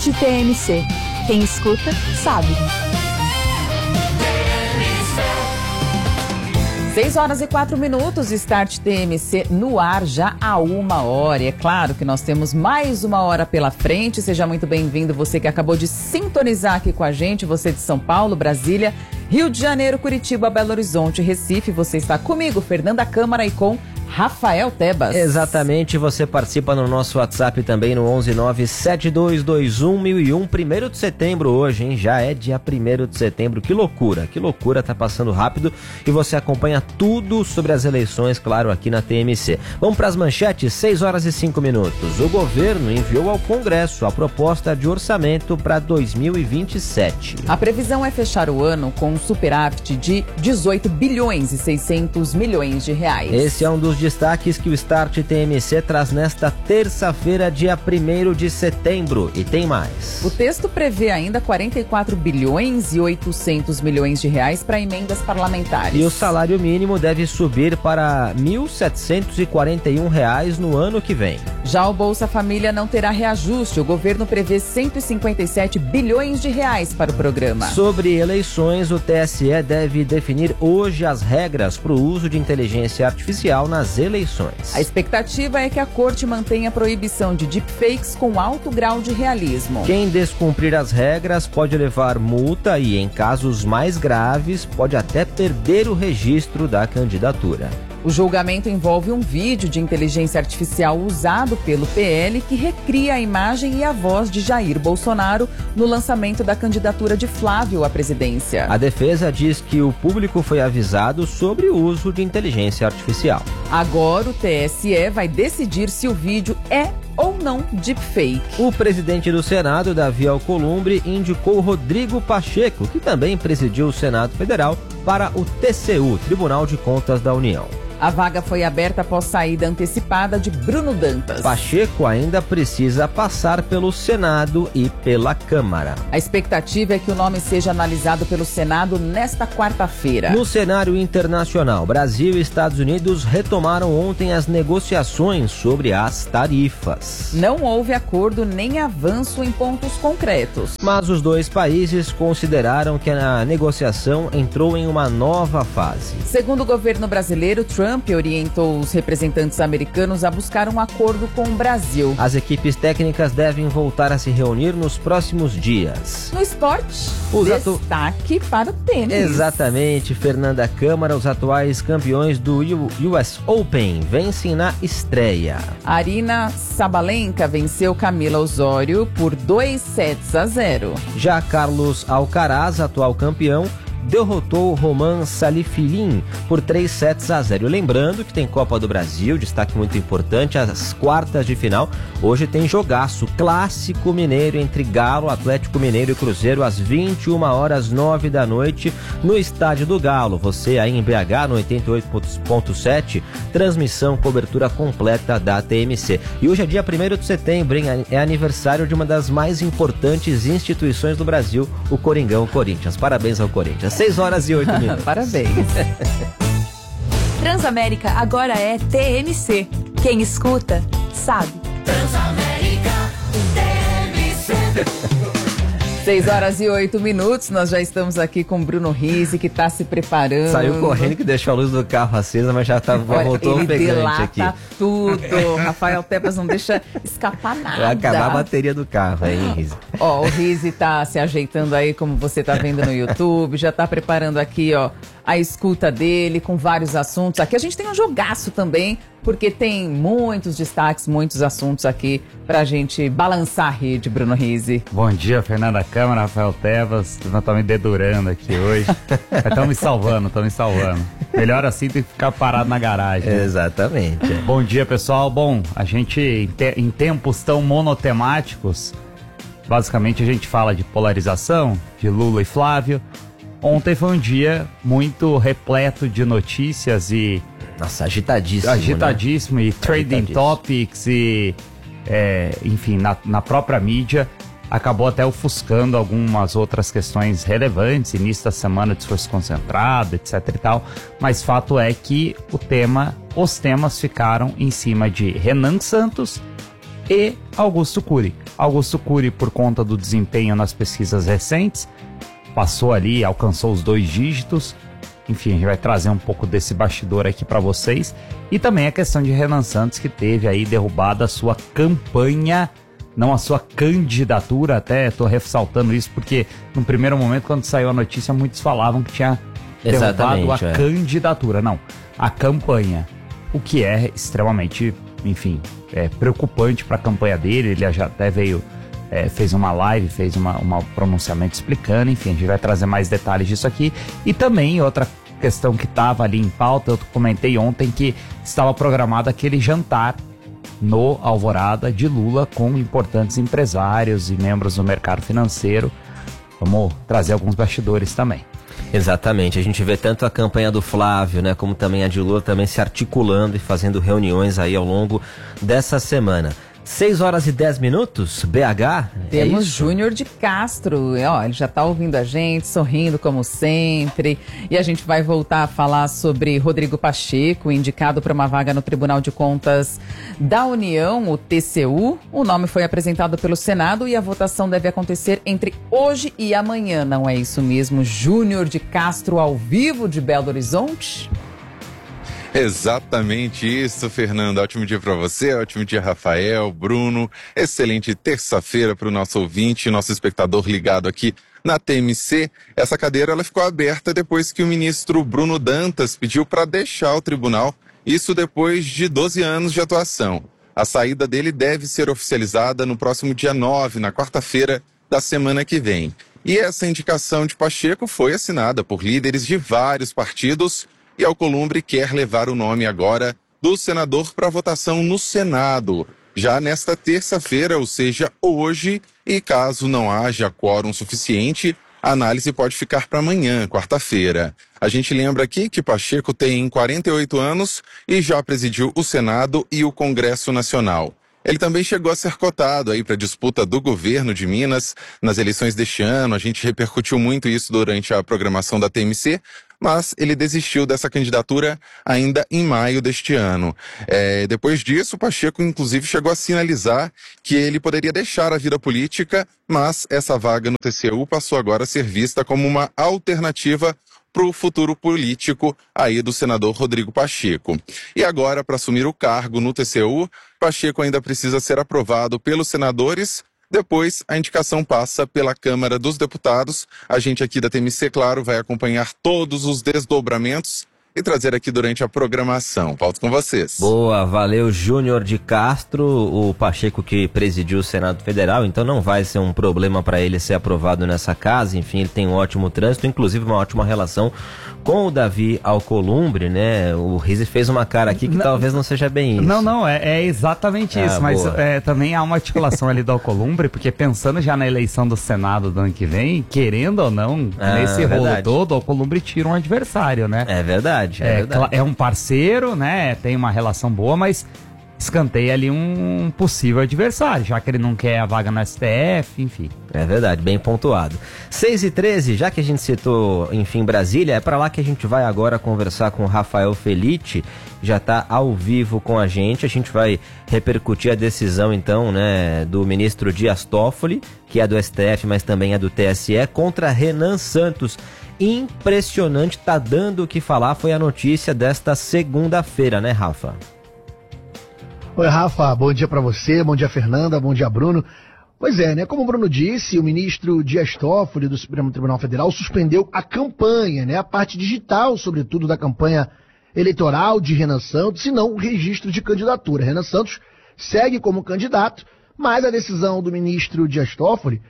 TMC. Quem escuta, sabe. 6h04, Start TMC no ar já há 1h. É claro que nós temos mais 1 hora pela frente. Seja muito bem-vindo, você que acabou de sintonizar aqui com a gente, você de São Paulo, Brasília, Rio de Janeiro, Curitiba, Belo Horizonte, Recife. Você está comigo, Fernanda Câmara, e com Rafael Tebas. Exatamente, você participa no nosso WhatsApp também no 11972211001. 1º de setembro hoje, hein? Já é dia 1º de setembro. Que loucura, tá passando rápido e você acompanha tudo sobre as eleições, claro, aqui na TMC. Vamos para as manchetes, 6h05. O governo enviou ao Congresso a proposta de orçamento para 2027. A previsão é fechar o ano com um superávit de 18 bilhões e 600 milhões de reais. Esse é um dos destaques que o Start TMC traz nesta terça-feira, dia 1º de setembro. E tem mais. O texto prevê ainda 44 bilhões e 800 milhões de reais para emendas parlamentares. E o salário mínimo deve subir para R$ 1.741 no ano que vem. Já o Bolsa Família não terá reajuste. O governo prevê 157 bilhões de reais para o programa. Sobre eleições, o TSE deve definir hoje as regras para o uso de inteligência artificial nas eleições. A expectativa é que a corte mantenha a proibição de deepfakes com alto grau de realismo. Quem descumprir as regras pode levar multa e, em casos mais graves, pode até perder o registro da candidatura. O julgamento envolve um vídeo de inteligência artificial usado pelo PL que recria a imagem e a voz de Jair Bolsonaro no lançamento da candidatura de Flávio à presidência. A defesa diz que o público foi avisado sobre o uso de inteligência artificial. Agora o TSE vai decidir se o vídeo é ou não deepfake. O presidente do Senado, Davi Alcolumbre, indicou Rodrigo Pacheco, que também presidiu o Senado Federal, para o TCU, Tribunal de Contas da União. A vaga foi aberta após saída antecipada de Bruno Dantas. Pacheco ainda precisa passar pelo Senado e pela Câmara. A expectativa é que o nome seja analisado pelo Senado nesta quarta-feira. No cenário internacional, Brasil e Estados Unidos retomaram ontem as negociações sobre as tarifas. Não houve acordo nem avanço em pontos concretos. Mas os dois países consideraram que a negociação entrou em uma nova fase. Segundo o governo brasileiro, Trump orientou os representantes americanos a buscar um acordo com o Brasil. As equipes técnicas devem voltar a se reunir nos próximos dias. No esporte, destaque para o tênis. Exatamente, Fernanda Câmara, os atuais campeões do US Open vencem na estreia. Aryna Sabalenka venceu Camila Osório por 2-0. Já Carlos Alcaraz, atual campeão, derrotou Roman Salifilin por 3-0. Lembrando que tem Copa do Brasil, destaque muito importante, as quartas de final. Hoje tem jogaço, clássico mineiro entre Galo, Atlético Mineiro e Cruzeiro, às 21h09 da noite, no Estádio do Galo. Você aí em BH, no 88.7, transmissão, cobertura completa da TMC. E hoje é dia 1º de setembro, hein? É aniversário de uma das mais importantes instituições do Brasil, o Coringão Corinthians. Parabéns ao Corinthians. 6h08. Parabéns. Transamérica agora é TMC. Quem escuta, sabe. Transamérica TMC. 6h08, nós já estamos aqui com Bruno Rizzi, que está se preparando. Saiu correndo, que deixou a luz do carro acesa, mas já voltou ofegante aqui. Tudo. Rafael Tebas não deixa escapar nada. Vai acabar a bateria do carro, hein, Rizzi? Ó, o Rizzi tá se ajeitando aí, como você tá vendo no YouTube, já tá preparando aqui, ó, a escuta dele com vários assuntos. Aqui a gente tem um jogaço também, porque tem muitos destaques, muitos assuntos aqui pra gente balançar a rede, Bruno Rizzi. Bom dia, Fernanda Câmara, Rafael Tebas. Estão me dedurando aqui hoje. Estão me salvando. Melhor assim do que ficar parado na garagem. Né? Exatamente. Bom dia, pessoal. Bom, a gente, em tempos tão monotemáticos, basicamente a gente fala de polarização, de Lula e Flávio. Ontem foi um dia muito repleto de notícias e... Nossa, agitadíssimo. Agitadíssimo, né? E trading topics e, enfim, na própria mídia, acabou até ofuscando algumas outras questões relevantes, início da semana de esforço concentrado, etc e tal, mas fato é que os temas ficaram em cima de Renan Santos e Augusto Cury. Augusto Cury, por conta do desempenho nas pesquisas recentes, passou ali, alcançou os 2 dígitos. Enfim, a gente vai trazer um pouco desse bastidor aqui para vocês. E também a questão de Renan Santos, que teve aí derrubada a sua campanha, não a sua candidatura. Até estou ressaltando isso porque no primeiro momento, quando saiu a notícia, muitos falavam que tinha derrubado a candidatura. Não, a campanha. O que é extremamente, enfim, preocupante para a campanha dele. Ele já até veio, fez uma live, fez um pronunciamento explicando. Enfim, a gente vai trazer mais detalhes disso aqui. E também outra questão que estava ali em pauta, eu comentei ontem que estava programado aquele jantar no Alvorada de Lula com importantes empresários e membros do mercado financeiro. Vamos trazer alguns bastidores também. Exatamente, a gente vê tanto a campanha do Flávio, né, como também a de Lula também se articulando e fazendo reuniões aí ao longo dessa semana. 6h10, BH. Temos Júnior de Castro, ele já está ouvindo a gente, sorrindo como sempre. E a gente vai voltar a falar sobre Rodrigo Pacheco, indicado para uma vaga no Tribunal de Contas da União, o TCU. O nome foi apresentado pelo Senado e a votação deve acontecer entre hoje e amanhã. Não é isso mesmo? Júnior de Castro ao vivo de Belo Horizonte? Exatamente isso, Fernando. Ótimo dia para você, ótimo dia, Rafael, Bruno. Excelente terça-feira para o nosso ouvinte, nosso espectador ligado aqui na TMC. Essa cadeira ela ficou aberta depois que o ministro Bruno Dantas pediu para deixar o tribunal, isso depois de 12 anos de atuação. A saída dele deve ser oficializada no próximo dia 9, na quarta-feira da semana que vem. E essa indicação de Pacheco foi assinada por líderes de vários partidos. E Alcolumbre quer levar o nome agora do senador para votação no Senado, já nesta terça-feira, ou seja, hoje, e caso não haja quórum suficiente, a análise pode ficar para amanhã, quarta-feira. A gente lembra aqui que Pacheco tem 48 anos e já presidiu o Senado e o Congresso Nacional. Ele também chegou a ser cotado aí para a disputa do governo de Minas nas eleições deste ano. A gente repercutiu muito isso durante a programação da TMC, mas ele desistiu dessa candidatura ainda em maio deste ano. Depois disso, Pacheco inclusive chegou a sinalizar que ele poderia deixar a vida política, mas essa vaga no TCU passou agora a ser vista como uma alternativa para o futuro político aí do senador Rodrigo Pacheco. E agora, para assumir o cargo no TCU, Pacheco ainda precisa ser aprovado pelos senadores. Depois, a indicação passa pela Câmara dos Deputados. A gente aqui da TMC, claro, vai acompanhar todos os desdobramentos e trazer aqui durante a programação. Volto com vocês. Boa, valeu, Júnior de Castro, o Pacheco que presidiu o Senado Federal, então não vai ser um problema para ele ser aprovado nessa casa. Enfim, ele tem um ótimo trânsito, inclusive uma ótima relação com o Davi Alcolumbre, né? O Rizzi fez uma cara aqui que talvez não seja bem isso. Não, é exatamente isso, mas também há uma articulação ali do Alcolumbre, porque pensando já na eleição do Senado do ano que vem, querendo ou não, nesse rolo todo, o Alcolumbre tira um adversário, né? É verdade. É um parceiro, né? Tem uma relação boa, mas escanteia ali um possível adversário, já que ele não quer a vaga no STF, enfim. É verdade, bem pontuado. 6h13, já que a gente citou, enfim, Brasília, é para lá que a gente vai agora conversar com o Rafael Felitti, já está ao vivo com a gente vai repercutir a decisão, então, né, do ministro Dias Toffoli, que é do STF, mas também é do TSE, contra Renan Santos. Impressionante, tá dando o que falar, foi a notícia desta segunda-feira, né, Rafa? Oi, Rafa, bom dia pra você, bom dia, Fernanda, bom dia, Bruno. Pois é, né, como o Bruno disse, o ministro Dias Toffoli do Supremo Tribunal Federal suspendeu a campanha, né, a parte digital, sobretudo, da campanha eleitoral de Renan Santos, e não o registro de candidatura. Renan Santos segue como candidato, mas a decisão do ministro Dias Toffoli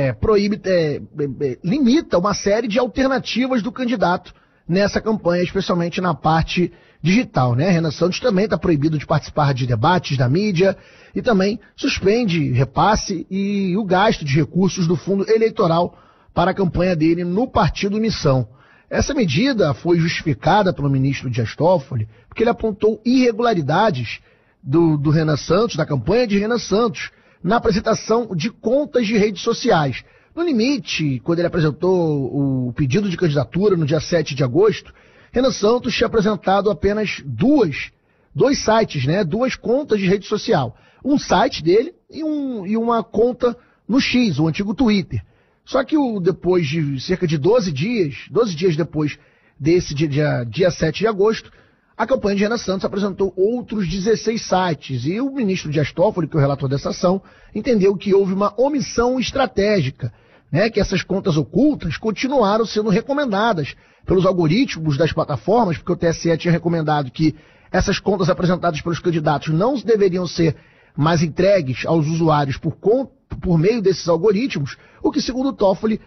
limita uma série de alternativas do candidato nessa campanha, especialmente na parte digital, né? Renan Santos também está proibido de participar de debates da mídia e também suspende repasse e o gasto de recursos do fundo eleitoral para a campanha dele no Partido Missão. Essa medida foi justificada pelo ministro Dias Toffoli porque ele apontou irregularidades do Renan Santos, da campanha de Renan Santos, na apresentação de contas de redes sociais. No limite, quando ele apresentou o pedido de candidatura no dia 7 de agosto, Renan Santos tinha apresentado apenas dois sites, né, 2 contas de rede social. um site dele e uma conta no X, o antigo Twitter. Só que depois de cerca de 12 dias depois desse dia 7 de agosto, a campanha de Renan Santos apresentou outros 16 sites e o ministro Dias Toffoli, que é o relator dessa ação, entendeu que houve uma omissão estratégica, né, que essas contas ocultas continuaram sendo recomendadas pelos algoritmos das plataformas, porque o TSE tinha recomendado que essas contas apresentadas pelos candidatos não deveriam ser mais entregues aos usuários por meio desses algoritmos, o que, segundo o Toffoli,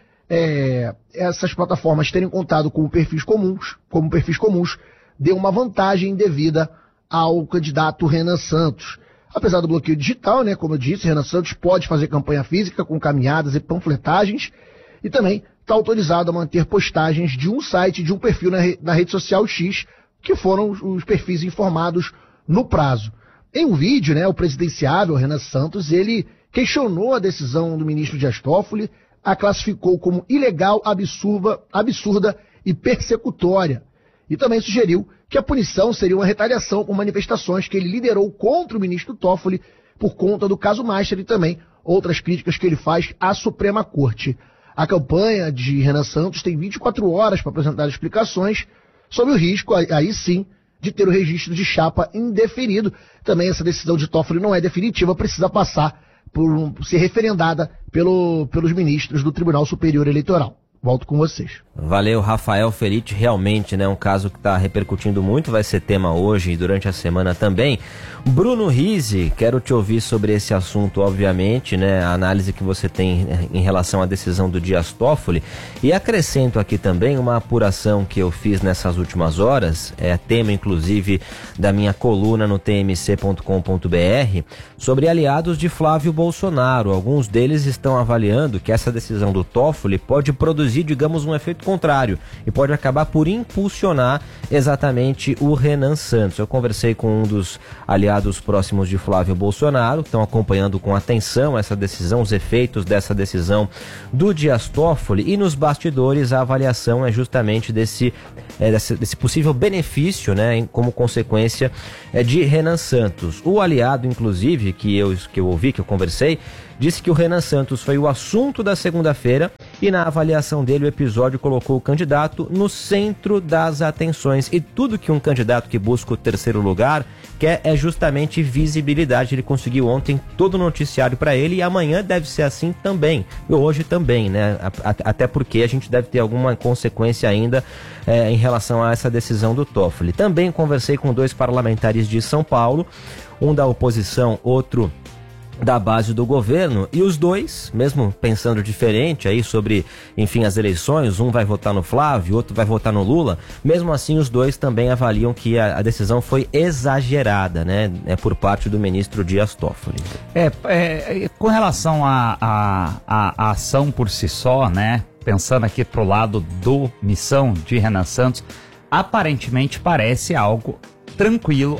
essas plataformas terem contado com perfis comuns, deu uma vantagem indevida ao candidato Renan Santos. Apesar do bloqueio digital, né, como eu disse, Renan Santos pode fazer campanha física com caminhadas e panfletagens e também está autorizado a manter postagens de um site, de um perfil na rede social X, que foram os perfis informados no prazo. Em um vídeo, né, o presidenciável Renan Santos, ele questionou a decisão do ministro Dias Toffoli, a classificou como ilegal, absurda e persecutória. E também sugeriu que a punição seria uma retaliação por manifestações que ele liderou contra o ministro Toffoli por conta do caso Master e também outras críticas que ele faz à Suprema Corte. A campanha de Renan Santos tem 24 horas para apresentar explicações sobre o risco, aí sim, de ter o registro de chapa indeferido. Também essa decisão de Toffoli não é definitiva, precisa passar por ser referendada pelos ministros do Tribunal Superior Eleitoral. Volto com vocês. Valeu, Rafael Felitti. Realmente, né, um caso que está repercutindo muito, vai ser tema hoje e durante a semana também. Bruno Rizzi, quero te ouvir sobre esse assunto, obviamente, né, a análise que você tem em relação à decisão do Dias Toffoli. E acrescento aqui também uma apuração que eu fiz nessas últimas horas, tema inclusive da minha coluna no tmc.com.br, sobre aliados de Flávio Bolsonaro. Alguns deles estão avaliando que essa decisão do Toffoli pode produzir, digamos, um efeito contrário e pode acabar por impulsionar exatamente o Renan Santos. Eu conversei com um dos aliados próximos de Flávio Bolsonaro, que estão acompanhando com atenção essa decisão, os efeitos dessa decisão do Dias Toffoli, e nos bastidores a avaliação é justamente desse possível benefício, né, como consequência de Renan Santos. O aliado, inclusive, que eu ouvi, que eu conversei, disse que o Renan Santos foi o assunto da segunda-feira e na avaliação dele o episódio colocou o candidato no centro das atenções. E tudo que um candidato que busca o terceiro lugar quer é justamente visibilidade. Ele conseguiu ontem todo o noticiário para ele e amanhã deve ser assim também. E hoje também, né? Até porque a gente deve ter alguma consequência ainda em relação a essa decisão do Toffoli. Também conversei com 2 parlamentares de São Paulo, um da oposição, outro da base do governo, e os dois, mesmo pensando diferente aí sobre, enfim, as eleições, um vai votar no Flávio, outro vai votar no Lula, mesmo assim os dois também avaliam que a decisão foi exagerada, né, por parte do ministro Dias Toffoli. Com relação à ação por si só, né, pensando aqui pro lado do missão de Renan Santos, aparentemente parece algo tranquilo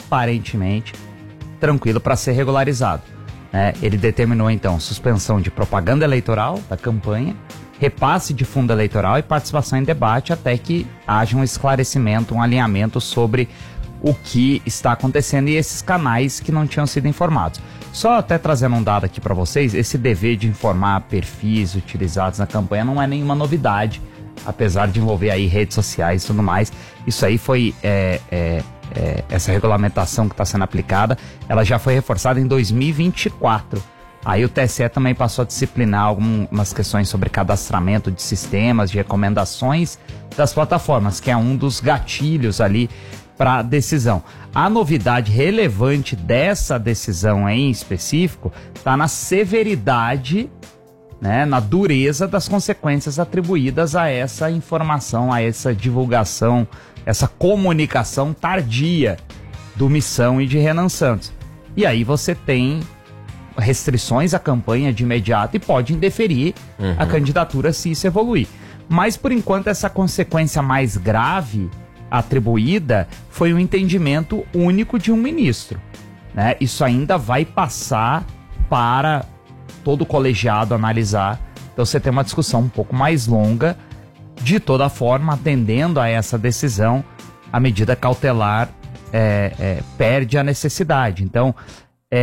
para ser regularizado. Ele determinou então suspensão de propaganda eleitoral da campanha, repasse de fundo eleitoral e participação em debate até que haja um esclarecimento, um alinhamento sobre o que está acontecendo e esses canais que não tinham sido informados. Só até trazendo um dado aqui para vocês, esse dever de informar perfis utilizados na campanha não é nenhuma novidade, apesar de envolver aí redes sociais e tudo mais. Isso aí foi essa regulamentação que está sendo aplicada, ela já foi reforçada em 2024. Aí o TSE também passou a disciplinar algumas questões sobre cadastramento de sistemas, de recomendações das plataformas, que é um dos gatilhos ali para a decisão. A novidade relevante dessa decisão em específico está na severidade, né, na dureza das consequências atribuídas a essa informação, a essa divulgação, essa comunicação tardia do Missão e de Renan Santos. E aí você tem restrições à campanha de imediato e pode indeferir a candidatura se isso evoluir. Mas, por enquanto, essa consequência mais grave atribuída foi o entendimento único de um ministro, né? Isso ainda vai passar para todo o colegiado analisar. Então você tem uma discussão um pouco mais longa. De toda forma, atendendo a essa decisão, a medida cautelar perde a necessidade. Então,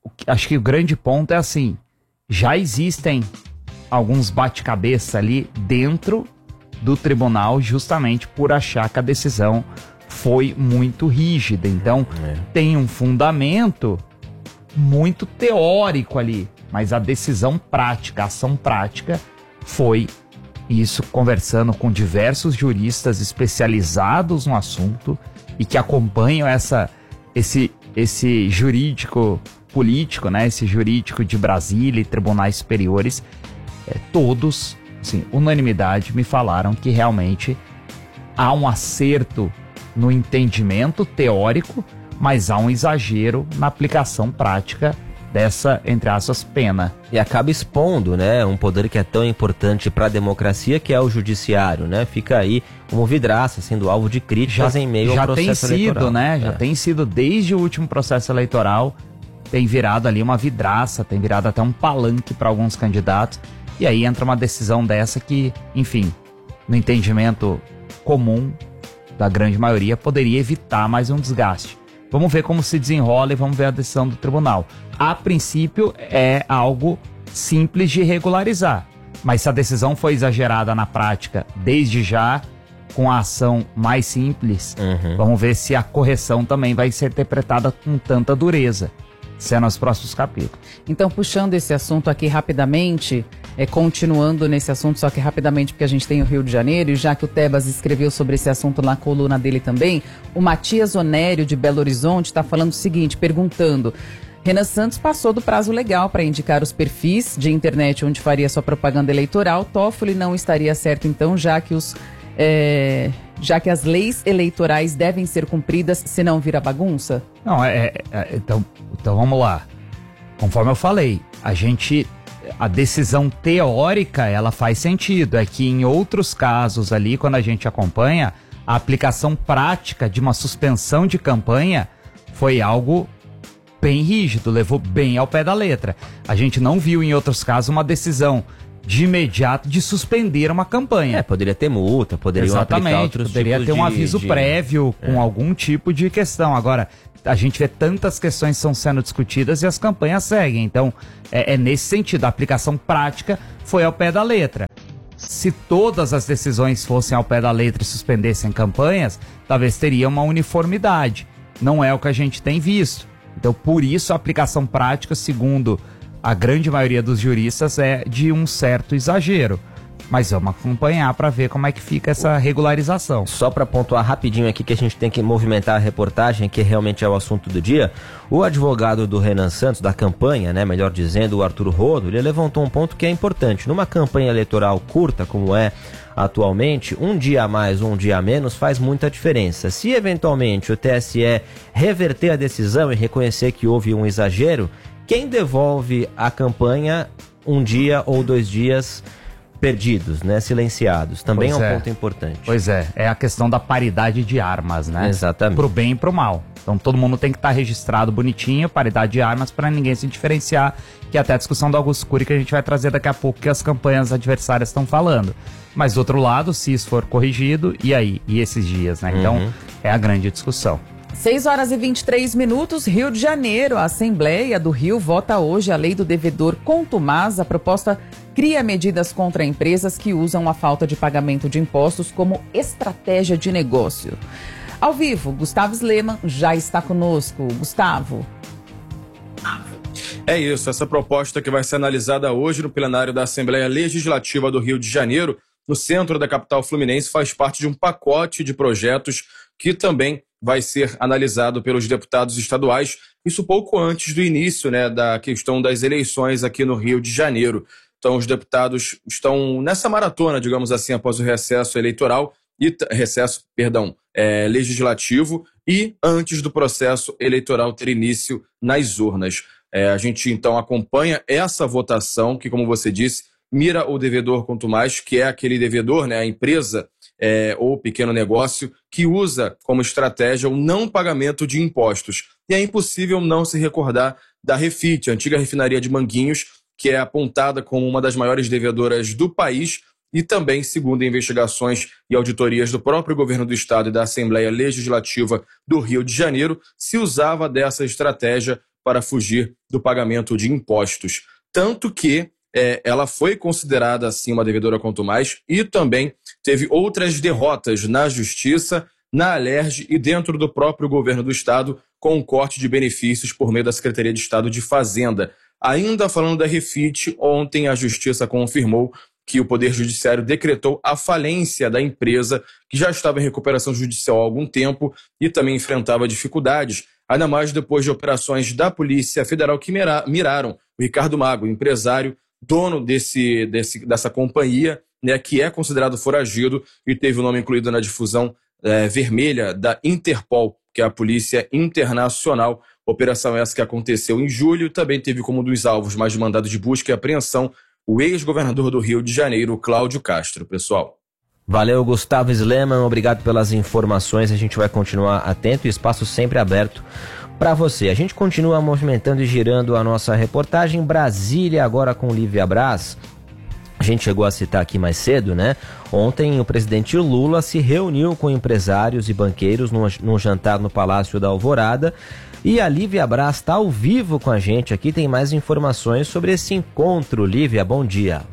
acho que o grande ponto é assim, já existem alguns bate-cabeça ali dentro do tribunal justamente por achar que a decisão foi muito rígida. Então, tem um fundamento muito teórico ali, mas a decisão prática, a ação prática foi isso, conversando com diversos juristas especializados no assunto e que acompanham esse jurídico político, né, esse jurídico de Brasília e tribunais superiores, todos, assim, unanimidade, me falaram que realmente há um acerto no entendimento teórico, mas há um exagero na aplicação prática dessa, entre aspas, pena. E acaba expondo, né, um poder que é tão importante para a democracia, que é o judiciário, né? Fica aí como vidraça, sendo alvo de críticas em meio ao processo eleitoral. Já tem sido, desde o último processo eleitoral, tem virado ali uma vidraça, tem virado até um palanque para alguns candidatos. E aí entra uma decisão dessa que, enfim, no entendimento comum da grande maioria, poderia evitar mais um desgaste. Vamos ver como se desenrola e vamos ver a decisão do tribunal. A princípio, é algo simples de regularizar. Mas se a decisão foi exagerada na prática, desde já, com a ação mais simples, vamos ver se a correção também vai ser interpretada com tanta dureza. Isso é nos próximos capítulos. Então, puxando esse assunto aqui rapidamente, continuando nesse assunto, só que rapidamente, porque a gente tem o Rio de Janeiro, e já que o Tebas escreveu sobre esse assunto na coluna dele também, o Matias Onério, de Belo Horizonte, está falando o seguinte, perguntando: Renan Santos passou do prazo legal para indicar os perfis de internet onde faria sua propaganda eleitoral. Toffoli não estaria certo, então, já que as leis eleitorais devem ser cumpridas, senão vira bagunça? Não, então vamos lá. Conforme eu falei, a decisão teórica, ela faz sentido. É que em outros casos ali, quando a gente acompanha, a aplicação prática de uma suspensão de campanha foi algo bem rígido, levou bem ao pé da letra. A gente não viu em outros casos uma decisão de imediato de suspender uma campanha. Poderia ter multa, poderia aplicar outros poderia tipos ter um aviso prévio com algum tipo de questão. Agora, a gente vê tantas questões que estão sendo discutidas e as campanhas seguem. Então, é nesse sentido, a aplicação prática foi ao pé da letra. Se todas as decisões fossem ao pé da letra e suspendessem campanhas, talvez teria uma uniformidade. Não é o que a gente tem visto. Então, por isso, a aplicação prática, segundo a grande maioria dos juristas, é de um certo exagero. Mas vamos acompanhar para ver como é que fica essa regularização. Só para pontuar rapidinho aqui que a gente tem que movimentar a reportagem, que realmente é o assunto do dia, o advogado do Renan Santos, da campanha, né, melhor dizendo, o Arthur Rodo, ele levantou um ponto que é importante. Numa campanha eleitoral curta, como é atualmente, um dia a mais ou um dia a menos faz muita diferença. Se eventualmente o TSE reverter a decisão e reconhecer que houve um exagero, quem devolve a campanha um dia ou 2 dias perdidos, né, silenciados? Também é um ponto importante. Pois é a questão da paridade de armas, né? Exatamente. Pro bem e pro mal. Então todo mundo tem que estar registrado bonitinho, paridade de armas, para ninguém se diferenciar, que é até a discussão do Augusto Cury que a gente vai trazer daqui a pouco, que as campanhas adversárias estão falando. Mas do outro lado, se isso for corrigido, e aí? E esses dias, né? Então é a grande discussão. 6h23, Rio de Janeiro. A Assembleia do Rio vota hoje a lei do devedor contumaz. A proposta cria medidas contra empresas que usam a falta de pagamento de impostos como estratégia de negócio. Ao vivo, Gustavo Sleman já está conosco. Gustavo. É isso, essa proposta que vai ser analisada hoje no plenário da Assembleia Legislativa do Rio de Janeiro, no centro da capital fluminense, faz parte de um pacote de projetos que também vai ser analisado pelos deputados estaduais, isso pouco antes do início, né, da questão das eleições aqui no Rio de Janeiro. Então os deputados estão nessa maratona, digamos assim, após o recesso eleitoral, legislativo, e antes do processo eleitoral ter início nas urnas. A gente então acompanha essa votação que, como você disse, mira o devedor contumaz, que é aquele devedor, né, a empresa ou pequeno negócio que usa como estratégia o não pagamento de impostos. E é impossível não se recordar da Refit, a antiga refinaria de Manguinhos, que é apontada como uma das maiores devedoras do país e também, segundo investigações e auditorias do próprio governo do estado e da Assembleia Legislativa do Rio de Janeiro, se usava dessa estratégia para fugir do pagamento de impostos. Tanto que ela foi considerada assim uma devedora quanto mais e também teve outras derrotas na Justiça, na Alerj e dentro do próprio governo do Estado, com um corte de benefícios por meio da Secretaria de Estado de Fazenda. Ainda falando da Refit, ontem a Justiça confirmou que o Poder Judiciário decretou a falência da empresa, que já estava em recuperação judicial há algum tempo e também enfrentava dificuldades, ainda mais depois de operações da Polícia Federal que miraram o Ricardo Magro, empresário, dono dessa companhia, né, que é considerado foragido e teve o nome incluído na difusão vermelha da Interpol, que é a Polícia Internacional. Operação essa que aconteceu em julho, também teve como um dos alvos mais de mandado de busca e apreensão o ex-governador do Rio de Janeiro, Cláudio Castro, pessoal. Valeu, Gustavo Sleman, obrigado pelas informações, a gente vai continuar atento e espaço sempre aberto para você. A gente continua movimentando e girando a nossa reportagem. Brasília agora com Lívia Braz. A gente chegou a citar aqui mais cedo, né? Ontem o presidente Lula se reuniu com empresários e banqueiros num jantar no Palácio da Alvorada. E a Lívia Braz está ao vivo com a gente aqui, tem mais informações sobre esse encontro. Lívia, bom dia.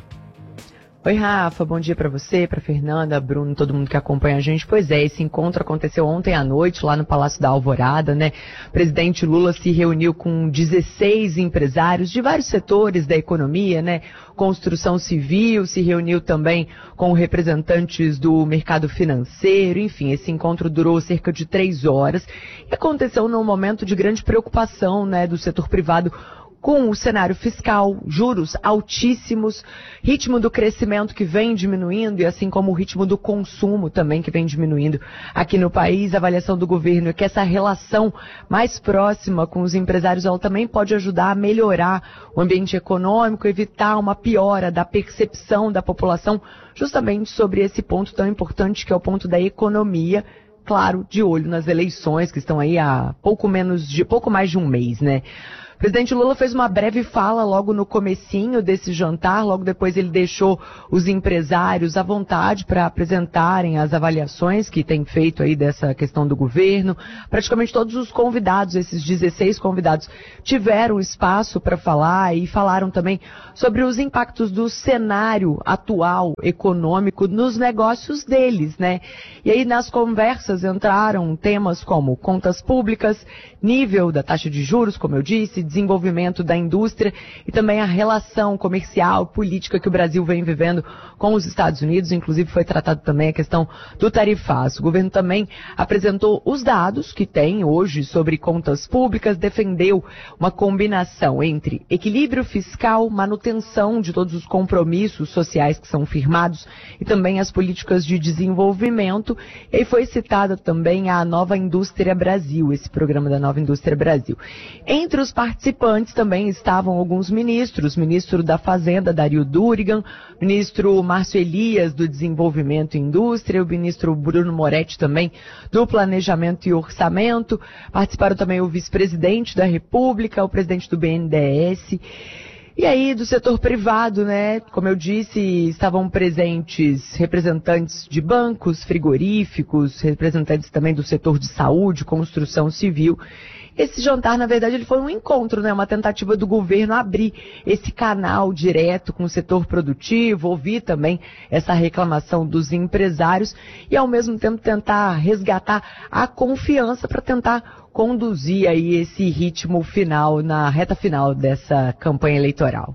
Oi, Rafa, bom dia para você, para Fernanda, Bruno, todo mundo que acompanha a gente. Pois é, esse encontro aconteceu ontem à noite lá no Palácio da Alvorada, né? O presidente Lula se reuniu com 16 empresários de vários setores da economia, né? Construção civil, se reuniu também com representantes do mercado financeiro, enfim, esse encontro durou cerca de 3 horas e aconteceu num momento de grande preocupação, né, do setor privado com o cenário fiscal, juros altíssimos, ritmo do crescimento que vem diminuindo e assim como o ritmo do consumo também que vem diminuindo aqui no país. A avaliação do governo é que essa relação mais próxima com os empresários ela também pode ajudar a melhorar o ambiente econômico, evitar uma piora da percepção da população justamente sobre esse ponto tão importante que é o ponto da economia. Claro, de olho nas eleições que estão aí há pouco mais de um mês, né? O presidente Lula fez uma breve fala logo no comecinho desse jantar, logo depois ele deixou os empresários à vontade para apresentarem as avaliações que tem feito aí dessa questão do governo. Praticamente todos os convidados, esses 16 convidados, tiveram espaço para falar e falaram também sobre os impactos do cenário atual econômico nos negócios deles, né? E aí nas conversas entraram temas como contas públicas, nível da taxa de juros, como eu disse, desenvolvimento da indústria e também a relação comercial, política que o Brasil vem vivendo com os Estados Unidos. Inclusive foi tratado também a questão do tarifaço. O governo também apresentou os dados que tem hoje sobre contas públicas, defendeu uma combinação entre equilíbrio fiscal, manutenção de todos os compromissos sociais que são firmados e também as políticas de desenvolvimento. E aí foi citada também a Nova Indústria Brasil, esse programa da Nova Indústria Brasil. Entre os participantes também estavam alguns ministros, ministro da Fazenda, Dario Durigan, ministro Márcio Elias, do Desenvolvimento e Indústria, o ministro Bruno Moretti também, do Planejamento e Orçamento, participaram também o vice-presidente da República, o presidente do BNDES, e aí do setor privado, né, como eu disse, estavam presentes representantes de bancos, frigoríficos, representantes também do setor de saúde, construção civil. Esse jantar, na verdade, ele foi um encontro, né? Uma tentativa do governo abrir esse canal direto com o setor produtivo, ouvir também essa reclamação dos empresários e, ao mesmo tempo, tentar resgatar a confiança para tentar conduzir aí esse ritmo final, na reta final dessa campanha eleitoral.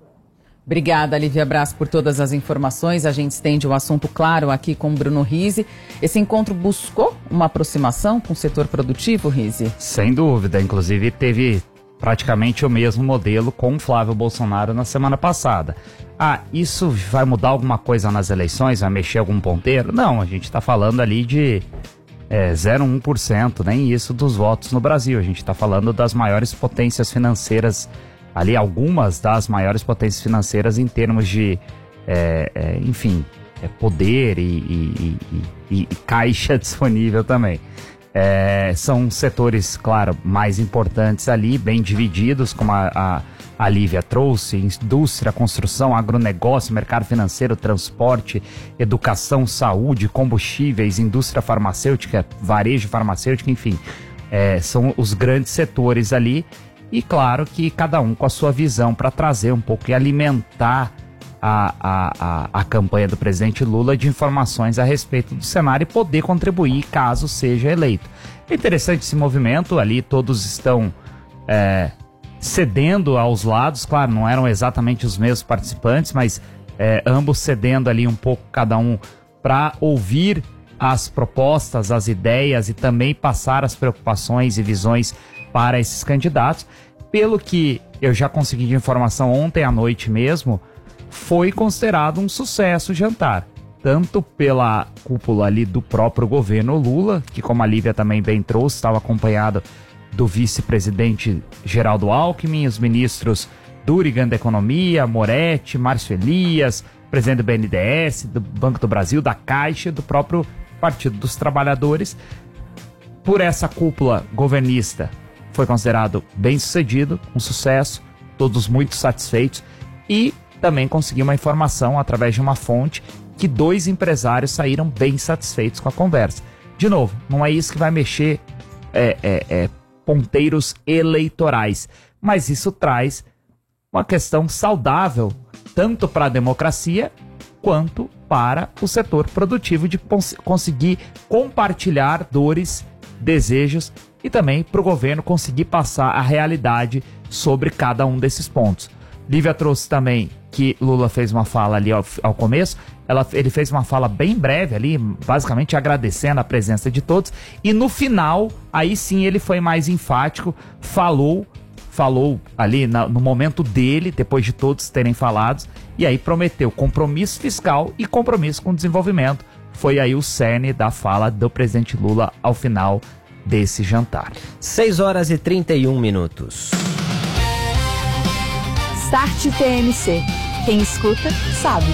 Obrigada, Lívia Braz, por todas as informações. A gente estende o assunto, claro, aqui com o Bruno Rizzi. Esse encontro buscou uma aproximação com o setor produtivo, Rizzi? Sem dúvida. Inclusive, teve praticamente o mesmo modelo com o Flávio Bolsonaro na semana passada. Isso vai mudar alguma coisa nas eleições? Vai mexer algum ponteiro? Não, a gente está falando ali de 0,1%, nem isso dos votos no Brasil. A gente está falando das maiores potências financeiras ali, algumas das maiores potências financeiras em termos de, poder e caixa disponível também. São setores, claro, mais importantes ali, bem divididos, como a Lívia trouxe: indústria, construção, agronegócio, mercado financeiro, transporte, educação, saúde, combustíveis, indústria farmacêutica, varejo farmacêutico, enfim. São os grandes setores ali. e claro que cada um com a sua visão para trazer um pouco e alimentar a campanha do presidente Lula de informações a respeito do cenário e poder contribuir caso seja eleito. É interessante esse movimento ali, todos estão cedendo aos lados, claro, não eram exatamente os mesmos participantes, mas ambos cedendo ali um pouco cada um para ouvir as propostas, as ideias e também passar as preocupações e visões para esses candidatos. Pelo que eu já consegui de informação ontem à noite mesmo, foi considerado um sucesso o jantar, tanto pela cúpula ali do próprio governo Lula, que como a Lívia também bem trouxe, estava acompanhado do vice-presidente Geraldo Alckmin, os ministros Durigan da Economia, Moretti, Márcio Elias, presidente do BNDES, do Banco do Brasil, da Caixa, do próprio Partido dos Trabalhadores. Por essa cúpula governista foi considerado bem sucedido, um sucesso, todos muito satisfeitos, e também consegui uma informação através de uma fonte que 2 empresários saíram bem satisfeitos com a conversa. De novo, não é isso que vai mexer ponteiros eleitorais, mas isso traz uma questão saudável tanto para a democracia quanto para o setor produtivo de conseguir compartilhar dores, desejos e também para o governo conseguir passar a realidade sobre cada um desses pontos. Lívia trouxe também que Lula fez uma fala ali ao começo, ele fez uma fala bem breve ali, basicamente agradecendo a presença de todos, e no final, aí sim ele foi mais enfático, falou ali no momento dele, depois de todos terem falado, e aí prometeu compromisso fiscal e compromisso com o desenvolvimento. Foi aí o cerne da fala do presidente Lula ao final desse jantar. 6h31. Start TMC. Quem escuta, sabe.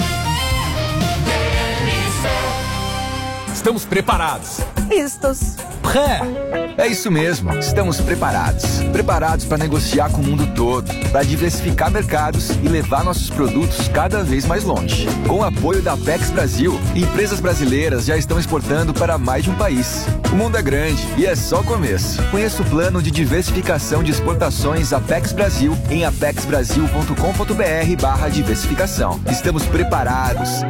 Estamos preparados. Vistos. É isso mesmo, estamos preparados. Preparados para negociar com o mundo todo, para diversificar mercados e levar nossos produtos cada vez mais longe. Com o apoio da Apex Brasil, empresas brasileiras já estão exportando para mais de um país. O mundo é grande e é só o começo. Conheça o plano de diversificação de exportações Apex Brasil em apexbrasil.com.br/diversificação. Estamos preparados.